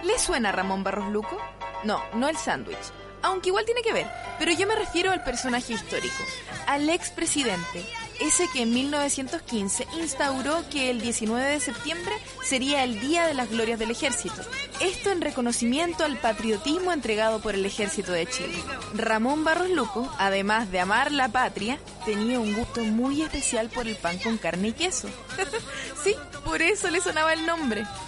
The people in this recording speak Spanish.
¿Le suena Ramón Barros Luco? No, no el sándwich, aunque igual tiene que ver, pero yo me refiero al personaje histórico, al expresidente, ese que en 1915 instauró que el 19 de septiembre sería el Día de las Glorias del Ejército. Esto en reconocimiento al patriotismo entregado por el Ejército de Chile. Ramón Barros Luco, además de amar la patria, tenía un gusto muy especial por el pan con carne y queso. Sí, por eso le sonaba el nombre.